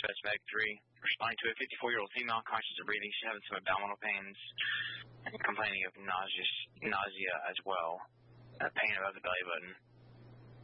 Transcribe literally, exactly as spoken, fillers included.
Dispatch Mag three, responding to a fifty-four-year-old female conscious of breathing. She's having some abdominal pains and complaining of nausea, nausea as well, uh, pain above the belly button.